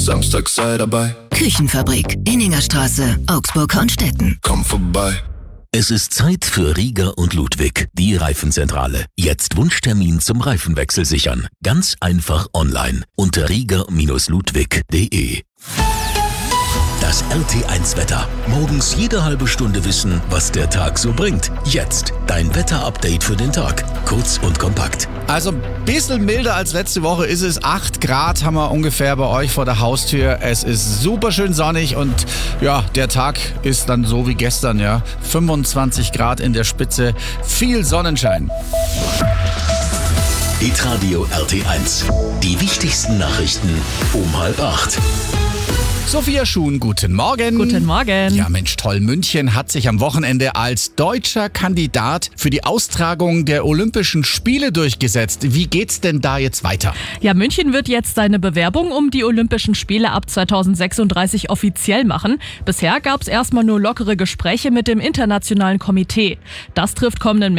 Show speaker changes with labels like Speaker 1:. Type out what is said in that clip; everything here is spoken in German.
Speaker 1: Samstag sei dabei.
Speaker 2: Küchenfabrik, Inningerstraße, Augsburg-Hornstetten.
Speaker 1: Komm vorbei.
Speaker 3: Es ist Zeit für Rieger und Ludwig, die Reifenzentrale. Jetzt Wunschtermin zum Reifenwechsel sichern. Ganz einfach online unter rieger-ludwig.de. Das RT1-Wetter. Morgens jede halbe Stunde wissen, was der Tag so bringt. Jetzt dein Wetterupdate für den Tag. Kurz und kompakt.
Speaker 4: Also ein bisschen milder als letzte Woche ist es. 8 Grad haben wir ungefähr bei euch vor der Haustür. Es ist super schön sonnig und ja, der Tag ist dann so wie gestern, ja. 25 Grad in der Spitze, viel Sonnenschein.
Speaker 3: Hitradio RT1. Die wichtigsten Nachrichten um 7:30.
Speaker 4: Sophia Schuhn, guten Morgen.
Speaker 5: Guten Morgen.
Speaker 4: Ja Mensch, toll. München hat sich am Wochenende als deutscher Kandidat für die Austragung der Olympischen Spiele durchgesetzt. Wie geht's denn da jetzt weiter?
Speaker 5: Ja, München wird jetzt seine Bewerbung um die Olympischen Spiele ab 2036 offiziell machen. Bisher gab es erstmal nur lockere Gespräche mit dem Internationalen Komitee. Das trifft kommenden